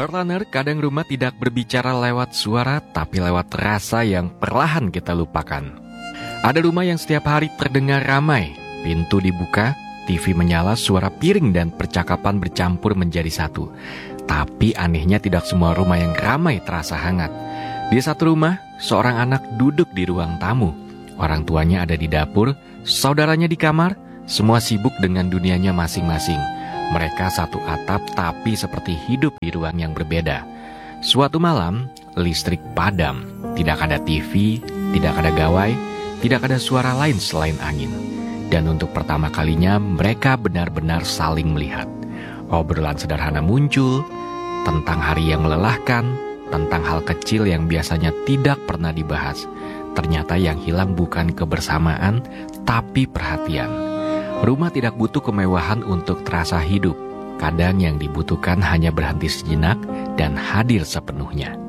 Heartliner, kadang rumah tidak berbicara lewat suara, tapi lewat rasa yang perlahan kita lupakan. Ada rumah yang setiap hari terdengar ramai, pintu dibuka, TV menyala, suara piring dan percakapan bercampur menjadi satu. Tapi anehnya tidak semua rumah yang ramai terasa hangat. Di satu rumah, seorang anak duduk di ruang tamu. Orang tuanya ada di dapur, saudaranya di kamar, semua sibuk dengan dunianya masing-masing. Mereka satu atap tapi seperti hidup di ruang yang berbeda. Suatu malam, listrik padam. Tidak ada TV, tidak ada gawai, tidak ada suara lain selain angin. Dan untuk pertama kalinya mereka benar-benar saling melihat. Obrolan sederhana muncul tentang hari yang melelahkan, tentang hal kecil yang biasanya tidak pernah dibahas. Ternyata yang hilang bukan kebersamaan, tapi perhatian. Rumah tidak butuh kemewahan untuk terasa hidup. Kadang yang dibutuhkan hanya berhenti sejenak dan hadir sepenuhnya.